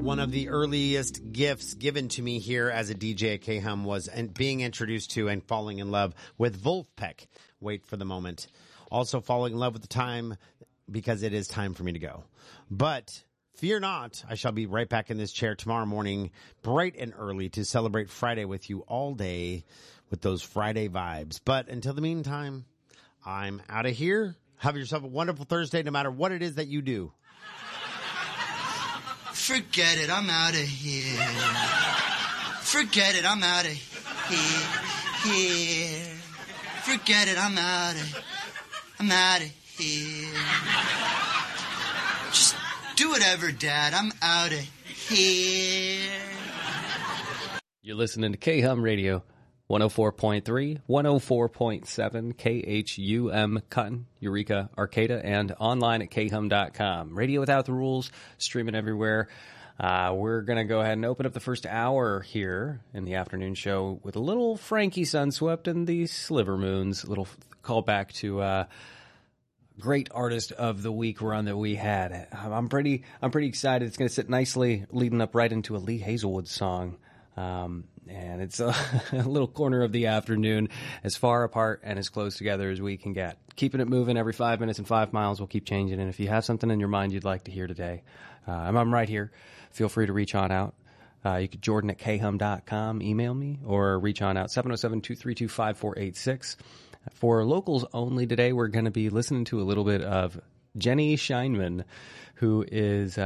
One of the earliest gifts given to me here as a DJ at K-Hum was being introduced to and falling in love with Wolfpack. Wait for the moment. Also falling in love with the time because it is time for me to go. But fear not, I shall be right back in this chair tomorrow morning, bright and early, to celebrate Friday with you all day with those Friday vibes. But until the meantime, I'm out of here. Have yourself a wonderful Thursday, no matter what it is that you do. Forget it, I'm out of here. Forget it, I'm out of here. Forget it, I'm out of here. Just do whatever, Dad. I'm out of here. You're listening to K-Hum Radio, 104.3, 104.7, KHUM, Cotton, Eureka, Arcata, and online at khum.com. Radio without the rules, streaming everywhere. We're going to go ahead and open up the first hour here in the afternoon show with a little Frankie Sunswept and the Sliver Moons, a little callback to great artist of the week run that we had. I'm pretty excited. It's going to sit nicely leading up right into a Lee Hazelwood song. And it's a little corner of the afternoon, as far apart and as close together as we can get. Keeping it moving every 5 minutes and 5 miles. We'll keep changing. And if you have something in your mind you'd like to hear today, I'm right here. Feel free to reach on out. You could Jordan at khum.com, email me, or reach on out 707-232-5486. For locals only today, we're going to be listening to a little bit of Jenny Scheinman, who is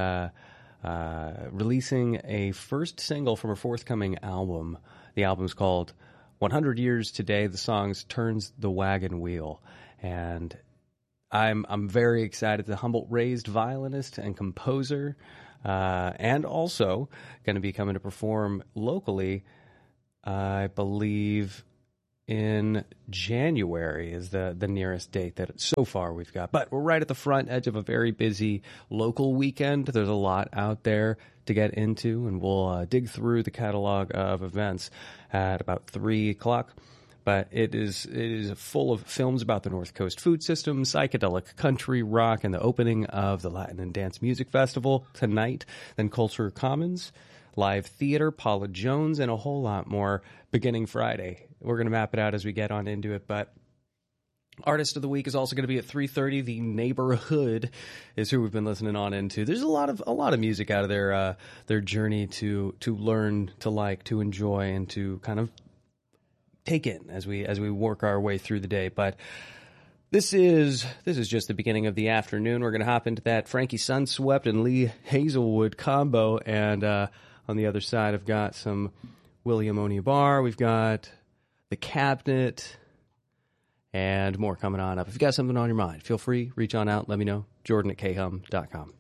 releasing a first single from her forthcoming album. The album's called 100 Years Today. The song's Turns the Wagon Wheel. And I'm very excited. The Humboldt-raised violinist and composer, and also going to be coming to perform locally, I believe, in January is the nearest date that so far we've got. But we're right at the front edge of a very busy local weekend. There's a lot out there to get into, and we'll dig through the catalog of events at about 3 o'clock. But it is full of films about the North Coast food system, psychedelic country rock, and the opening of the Latin and Dance Music Festival tonight. Then Culture Commons, live theater, Paula Jones, and a whole lot more beginning Friday. We're going to map it out as we get on into it, but Artist of the Week is also going to be at 3:30. The Neighborhood is who we've been listening on into. There's a lot of music out of their journey to learn, to like, to enjoy, and to kind of take in as we work our way through the day. But this is just the beginning of the afternoon. We're going to hop into that Frankie Sunswept and Lee Hazelwood combo, and on the other side, I've got some William Onibar. We've got The Cabinet, and more coming on up. If you got something on your mind, feel free, reach on out, let me know. Jordan at khum.com.